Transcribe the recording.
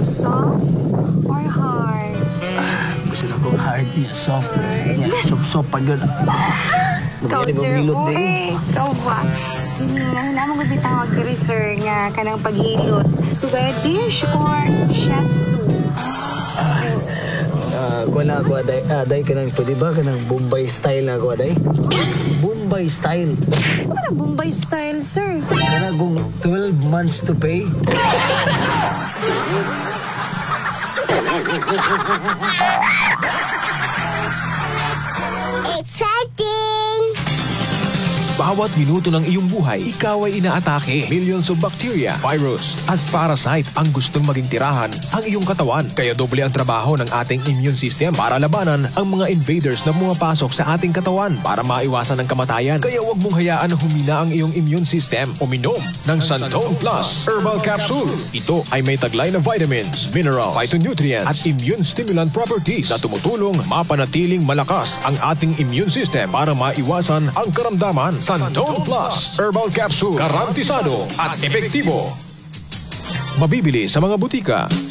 soft or hard? Gusto na kong hard niya, soft. Niya, soft pa yun. Ikaw, sir. Ikaw ba? Hindi nga, hinamang gabi tawag diri, sir, nga kanang paghilot. Swedish or Shetsu? Kuha na ako, aday ka nang, pwede ba ka nang Bombay style na ako, aday? Bombay style. So, ano Bombay style, sir? Kana kung 12 months to pay. Exciting! Bawat minuto ng iyong buhay, ikaw ay inaatake. Millions of bacteria, virus, at parasite ang gustong maging tirahan ang iyong katawan. Kaya doble ang trabaho ng ating immune system para labanan ang mga invaders na pumapasok sa ating katawan para maiwasan ang kamatayan. Kaya huwag mong hayaan na humina ang iyong immune system. Uminom ng Santon Plus Herbal Capsule. Ito ay may taglay na vitamins, minerals, phytonutrients, at immune stimulant properties na tumutulong mapanatiling malakas ang ating immune system para maiwasan ang karamdaman. Santon Plus Herbal Capsule. Garantisado at epektibo. Mabibili sa mga butika.